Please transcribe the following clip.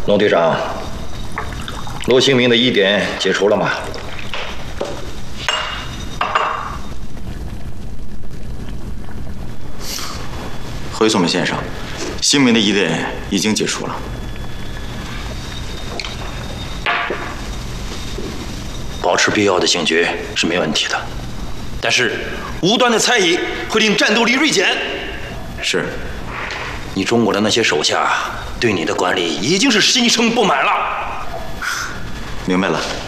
龙队长，罗兴明的疑点解除了吗？ 回总先生，兴明的疑点已经解除了。 保持必要的警觉是没问题的，但是无端的猜疑会令战斗力锐减。 是， 你中国的那些手下对你的管理已经是心生不满了。 明白了。